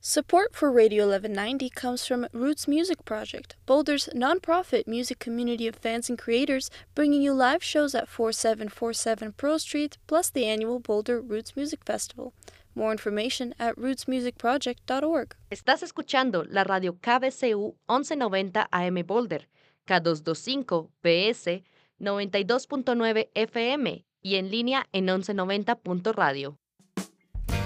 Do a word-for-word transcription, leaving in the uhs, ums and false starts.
Support for Radio eleven ninety comes from Roots Music Project, Boulder's nonprofit music community of fans and creators, bringing you live shows at forty-seven forty-seven Pearl Street, plus the annual Boulder Roots Music Festival. More information at roots music project dot org. Estás escuchando la radio K B C U once noventa A M Boulder, K doscientos veinticinco B S noventa y dos punto nueve F M y en línea en once noventa punto radio.